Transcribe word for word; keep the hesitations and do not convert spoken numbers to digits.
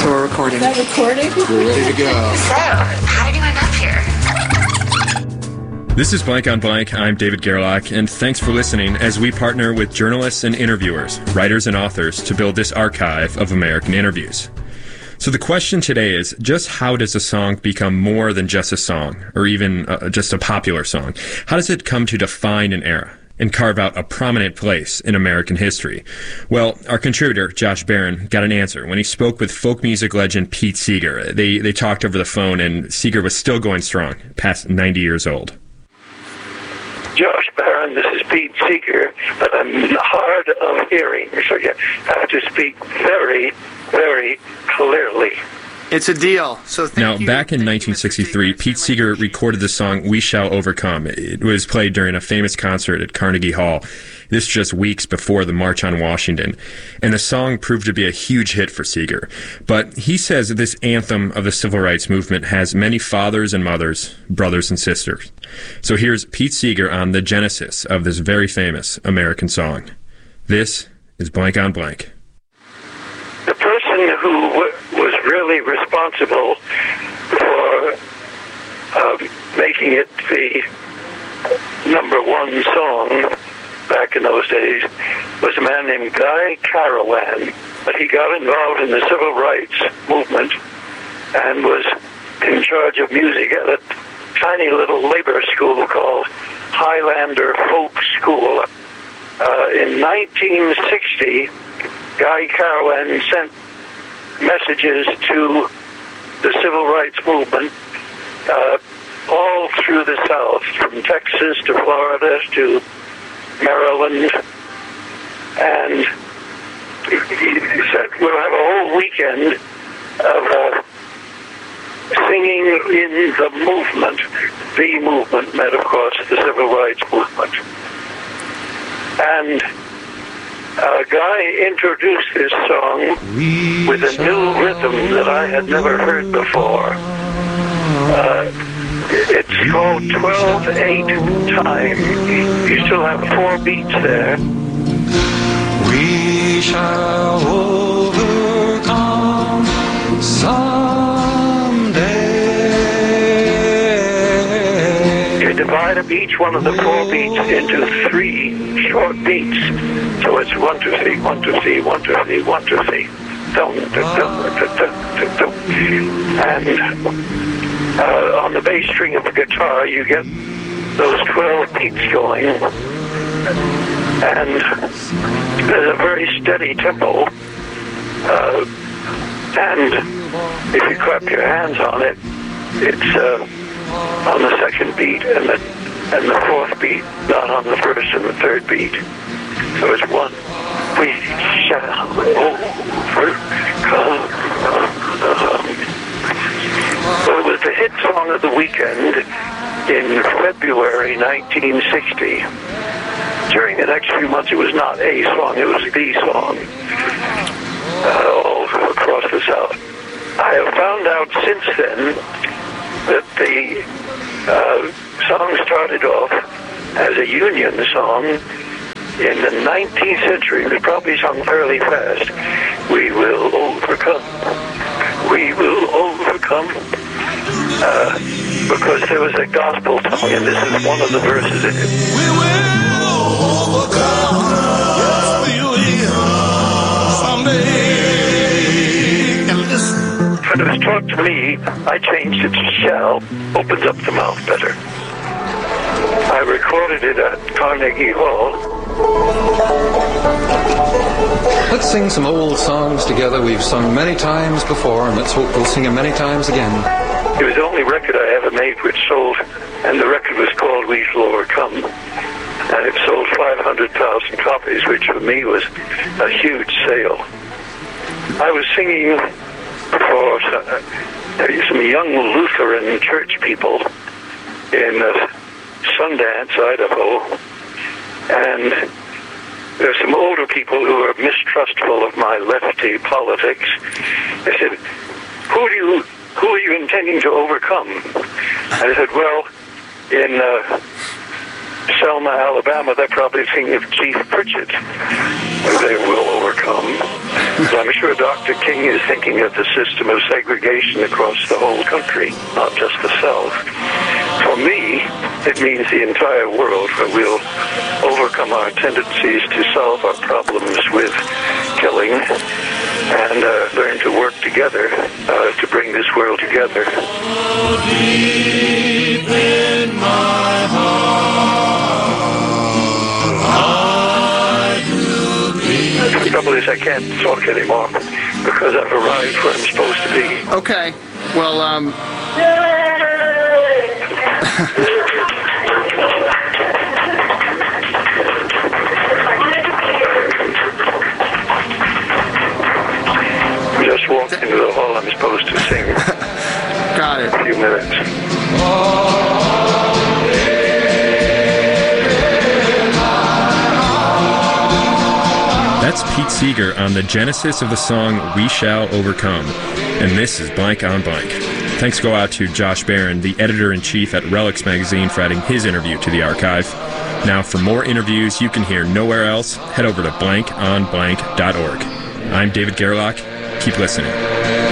So we're recording. Is that recording? We're ready to go. So, how did you end up here? This is Blank on Blank. I'm David Gerlach, and thanks for listening as we partner with journalists and interviewers, writers and authors to build this archive of American interviews. So the question today is, just how does a song become more than just a song, or even uh, just a popular song? How does it come to define an era and carve out a prominent place in American history? Well, our contributor, Josh Barron, got an answer when he spoke with folk music legend Pete Seeger. They, they talked over the phone, and Seeger was still going strong, past ninety years old. Josh Barron, this is Pete Seeger, but I'm hard of hearing, so you have to speak very, very clearly. It's a deal. So thank now, you. back in nineteen sixty-three, Pete Seeger recorded the song We Shall Overcome. It was played during a famous concert at Carnegie Hall. This just weeks before the March on Washington. And the song proved to be a huge hit for Seeger. But he says that this anthem of the civil rights movement has many fathers and mothers, brothers and sisters. So here's Pete Seeger on the genesis of this very famous American song. This is Blank on Blank. The person who w- was really responsible for uh, making it the number one song back in those days was a man named Guy Carawan. But he got involved in the civil rights movement and was in charge of music at a tiny little labor school called Highlander Folk School. Uh, in nineteen sixty, Guy Carawan sent messages to the civil rights movement uh, all through the South, from Texas to Florida to Maryland, and he said, we'll have a whole weekend of uh, singing in the movement. The movement meant, of course, the civil rights movement. And a guy introduced this song with a new rhythm that I had never heard before. Uh, It's called twelve eight time. You still have four beats there. We shall overcome someday. You divide up each one of the four beats into three short beats. So it's one, two, three, one, two, three, one, two, three, one, two, three. Dum, dum, dum, dum, dum, dum. And Uh, on the bass string of the guitar, you get those twelve beats going, and there's a very steady tempo, uh, and if you clap your hands on it, it's uh, on the second beat, and the, and the fourth beat, not on the first and the third beat. So it's one, we shall overcome. Well, it was the hit song of the weekend in February nineteen sixty. During the next few months, it was not a song, it was the song uh, all across the South. I have found out since then that the uh, song started off as a Union song in the nineteenth century. It was probably sung fairly fast. We will overcome. We will overcome. Uh, because there was a gospel song, and this is one of the verses in it. We will overcome. Yes, we will. Someday. And listen. When it was taught to me, I changed it to shall. Opens up the mouth better. I recorded it at Carnegie Hall. Let's sing some old songs together we've sung many times before, and let's hope we'll sing them many times again. It was the only record I ever made which sold, and the record was called We Shall Overcome. And it sold five hundred thousand copies, which for me was a huge sale. I was singing for some young Lutheran church people in uh, Sundance, Idaho, and there's some older people who are mistrustful of my lefty politics. They said, who do you, who are you intending to overcome? I said, well, in uh, Selma, Alabama, they're probably thinking of Keith Pritchett. They will overcome. I'm sure Doctor King is thinking of the system of segregation across the whole country, not just the South. For me, it means the entire world, where we'll overcome our tendencies to solve our problems with killing and uh, learn to work together uh, to bring this world together. Deep in my heart, I do believe. The trouble is I can't talk anymore because I've arrived where I'm supposed to be. Okay. Well, um... Just walked into the hall I'm supposed to sing. Got it. In a few minutes. That's Pete Seeger on the genesis of the song We Shall Overcome. And this is Blank on Blank. Thanks go out to Josh Barron, the editor-in-chief at Relics Magazine, for adding his interview to the archive. Now, for more interviews you can hear nowhere else, head over to blank on blank dot org. I'm David Gerlach. Keep listening.